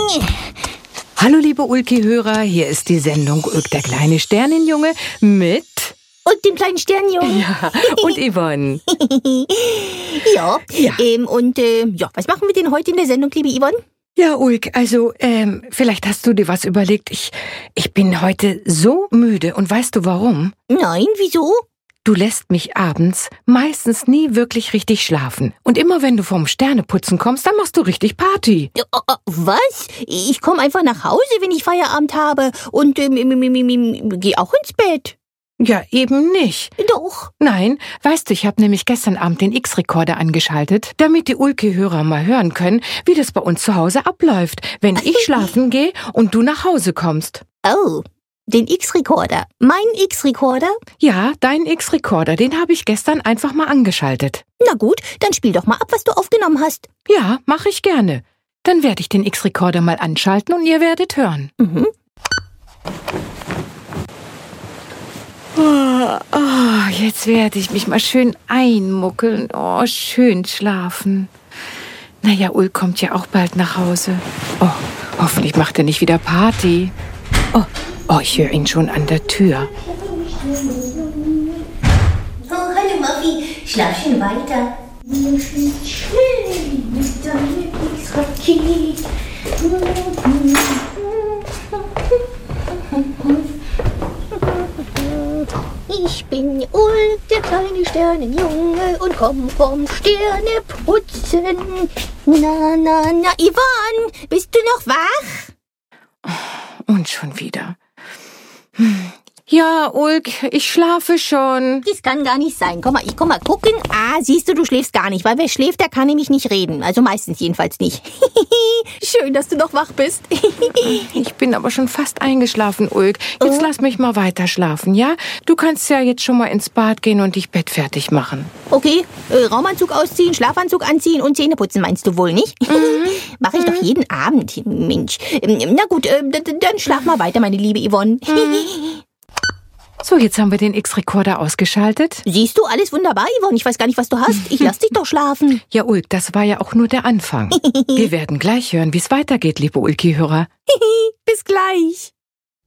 Hallo liebe Ulki-Hörer, hier ist die Sendung Ulk, der kleine Sternenjunge mit... Und dem kleinen Sternenjungen. Ja, und Yvonne. Ja. Was machen wir denn heute in der Sendung, liebe Yvonne? Ja, Ulk, also, vielleicht hast du dir was überlegt. Ich bin heute so müde und weißt du warum? Nein, wieso? Du lässt mich abends meistens nie wirklich richtig schlafen. Und immer wenn du vom Sterneputzen kommst, dann machst du richtig Party. Was? Ich komme einfach nach Hause, wenn ich Feierabend habe und gehe auch ins Bett. Ja, eben nicht. Doch. Nein, weißt du, ich habe nämlich gestern Abend den X-Rekorder angeschaltet, damit die Ulki-Hörer mal hören können, wie das bei uns zu Hause abläuft, wenn ich schlafen gehe und du nach Hause kommst. Oh, den X-Rekorder. Mein X-Rekorder? Ja, dein X-Rekorder, den habe ich gestern einfach mal angeschaltet. Na gut, dann spiel doch mal ab, was du aufgenommen hast. Ja, mache ich gerne. Dann werde ich den X-Rekorder mal anschalten und ihr werdet hören. Mhm. Jetzt werde ich mich mal schön einmuckeln. Oh, schön schlafen. Naja, Ulk kommt ja auch bald nach Hause. Oh, hoffentlich macht er nicht wieder Party. Oh, ich höre ihn schon an der Tür. Oh, hallo Muffy. Schlaf schön weiter. Schön mit deinem X-Raket. Ich bin Ulk, der kleine Sternenjunge und komm vom Sterneputzen. Na, Yvonne, bist du noch wach? Und schon wieder. Ja, Ulk, ich schlafe schon. Das kann gar nicht sein. Ich komm mal gucken. Siehst du schläfst gar nicht, weil wer schläft, der kann nämlich nicht reden. Also meistens jedenfalls nicht. Schön, dass du noch wach bist. Ich bin aber schon fast eingeschlafen, Ulk. Jetzt lass mich mal weiter schlafen, ja? Du kannst ja jetzt schon mal ins Bad gehen und dich bettfertig machen. Okay, Raumanzug ausziehen, Schlafanzug anziehen und Zähne putzen, meinst du wohl nicht? Mache ich doch jeden Abend, Mensch. Na gut, dann schlaf mal weiter, meine liebe Yvonne. So, jetzt haben wir den X-Rekorder ausgeschaltet. Siehst du, alles wunderbar, Yvonne. Ich weiß gar nicht, was du hast. Ich lass dich doch schlafen. Ja, Ulk, das war ja auch nur der Anfang. Wir werden gleich hören, wie es weitergeht, liebe Ulki-Hörer. Bis gleich.